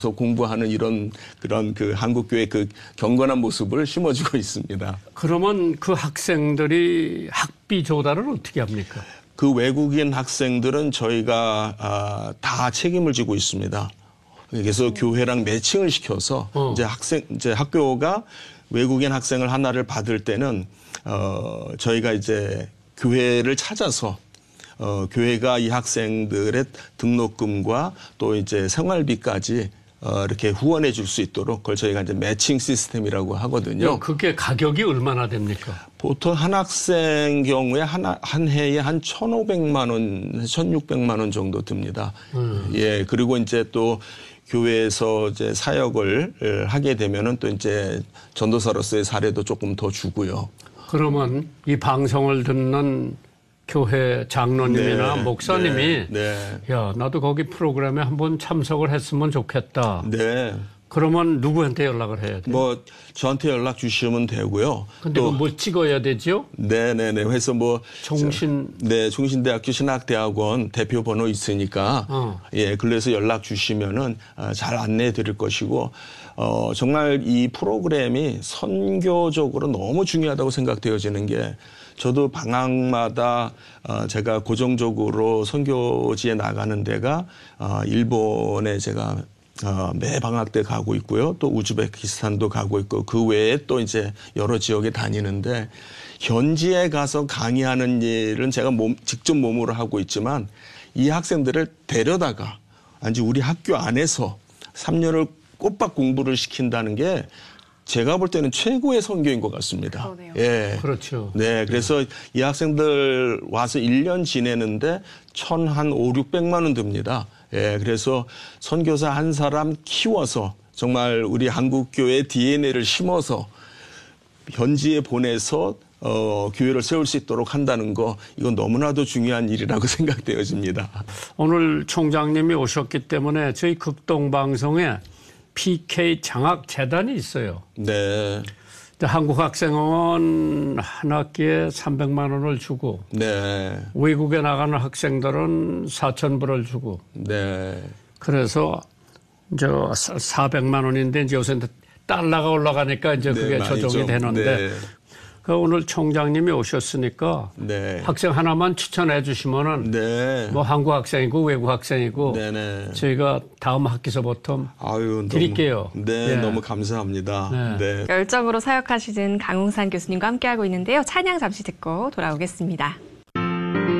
공부하는 그런 그 한국교회 그 경건한 모습을 심어주고 있습니다. 그러면 그 학생들이 학비 조달을 어떻게 합니까? 그 외국인 학생들은 저희가 다 책임을 지고 있습니다. 그래서 교회랑 매칭을 시켜서 이제 학교가 외국인 학생을 하나를 받을 때는 저희가 이제 교회를 찾아서 교회가 이 학생들의 등록금과 또 이제 생활비까지 이렇게 후원해 줄 수 있도록 그걸 저희가 이제 매칭 시스템이라고 하거든요. 그게 가격이 얼마나 됩니까? 보통 한 학생 경우에 한 해에 한 1,500만 원, 1,600만 원 정도 듭니다. 예, 그리고 이제 또 교회에서 이제 사역을 하게 되면은 또 이제 전도사로서의 사례도 조금 더 주고요. 그러면 이 방송을 듣는 교회 장로님이나 목사님이 야, 나도 거기 프로그램에 한번 참석을 했으면 좋겠다. 네. 그러면 누구한테 연락을 해야 돼요? 뭐 저한테 연락 주시면 되고요. 근데 또 뭐 찍어야 되죠? 네네네. 그래서 뭐 종신대학교 신학대학원 대표 번호 있으니까 예, 그래서 연락 주시면은 잘 안내해 드릴 것이고 정말 이 프로그램이 선교적으로 너무 중요하다고 생각되어지는 게 저도 방학마다 제가 고정적으로 선교지에 나가는 데가 일본에 제가 매 방학 때 가고 있고요. 또 우즈베키스탄도 가고 있고 그 외에 또 이제 여러 지역에 다니는데 현지에 가서 강의하는 일은 제가 직접 몸으로 하고 있지만 이 학생들을 데려다가 아니 우리 학교 안에서 3년을 꼬박 공부를 시킨다는 게 제가 볼 때는 최고의 선교인 것 같습니다. 그러네요. 예. 그렇죠. 네. 그래서 이 학생들 와서 1년 지내는데 한 500~600만 원 듭니다. 예. 그래서 선교사 한 사람 키워서 정말 우리 한국교회 DNA를 심어서 현지에 보내서 교회를 세울 수 있도록 한다는 거 이건 너무나도 중요한 일이라고 생각되어집니다. 오늘 총장님이 오셨기 때문에 저희 극동방송에 PK 장학재단이 있어요. 네. 한국학생은 한 학기에 300만 원을 주고 네. 외국에 나가는 학생들은 4,000불을 주고 네. 그래서 400만 원인데 이제 요새 달러가 올라가니까 이제 그게 조정이 되는데 그 오늘 총장님이 오셨으니까 학생 하나만 추천해 주시면은 뭐 한국 학생이고 외국 학생이고 저희가 다음 학기서부터 드릴게요. 너무 감사합니다. 열정으로 사역하시는 강웅산 교수님과 함께하고 있는데요. 찬양 잠시 듣고 돌아오겠습니다.